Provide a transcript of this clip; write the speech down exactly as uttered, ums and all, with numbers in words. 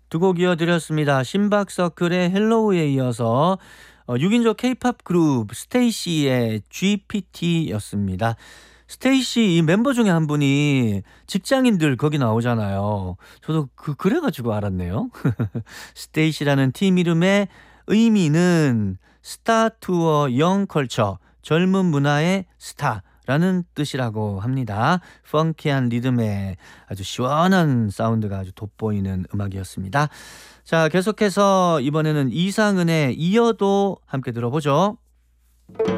두 곡 이어드렸습니다. 심박서클의 헬로우에 이어서 어 육 인조 케이팝 그룹 스테이시의 지피티였습니다. 스테이시 이 멤버 중에 한 분이 직장인들 거기 나오잖아요. 저도 그 그래 가지고 알았네요. 스테이시라는 팀 이름의 의미는 스타 투어 영 컬처, 젊은 문화의 스타라는 뜻이라고 합니다. 펑키한 리듬에 아주 시원한 사운드가 아주 돋보이는 음악이었습니다. 자, 계속해서 이번에는 이상은의 이어도 함께 들어보죠.